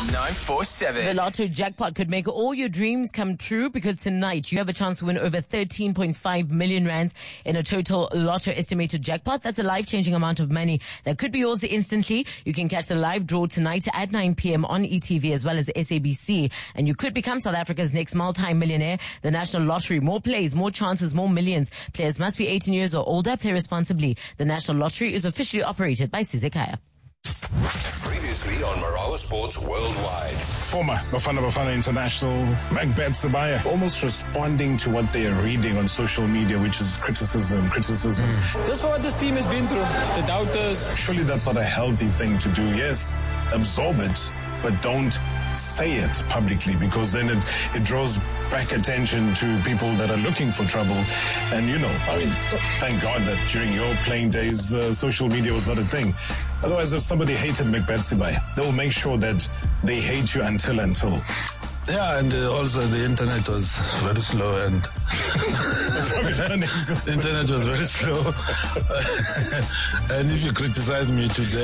947. The Lotto jackpot could make all your dreams come true because tonight you have a chance to win over 13.5 million rands in a total Lotto estimated jackpot. That's a life-changing amount of money that could be yours instantly. You can catch the live draw tonight at 9 p.m. on ETV as well as SABC. And you could become South Africa's next multi-millionaire. The National Lottery. More plays, more chances, more millions. Players must be 18 years or older. Play responsibly. The National Lottery is officially operated by Sizekaya. Previously on Marawa Sports Worldwide. Former Bafana International, Macbeth Sibaya, almost responding to what they are reading on social media, which is criticism. Just for what this team has been through, the doubters. Surely that's not a healthy thing to do. Yes, absorb it, but don't say it publicly, because then it draws back attention to people that are looking for trouble. And thank God that during your playing days, social media was not a thing. Otherwise, if somebody hated Macbeth Sibaya, they'll make sure that they hate you until. Yeah, and also the internet was very slow, and the internet was very slow. And if you criticize me today,